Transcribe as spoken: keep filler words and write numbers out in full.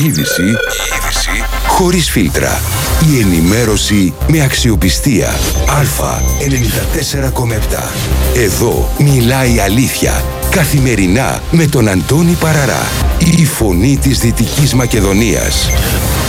Είδηση, είδηση χωρίς φίλτρα. Η ενημέρωση με αξιοπιστία. Α ενενήντα τέσσερα κόμμα επτά. Εδώ μιλάει η αλήθεια. Καθημερινά με τον Αντώνη Παραρά. Η φωνή της Δυτικής Μακεδονίας.